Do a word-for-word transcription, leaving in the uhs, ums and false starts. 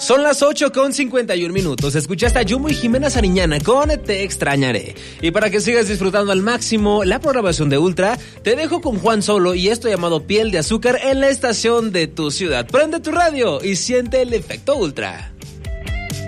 Son las ocho con cincuenta y un minutos. Escuchaste a Jumbo y Jimena Sariñana con Te Extrañaré. Y para que sigas disfrutando al máximo la programación de Ultra, te dejo con Juan Solo y esto llamado Piel de Azúcar en la estación de tu ciudad. Prende tu radio y siente el efecto Ultra.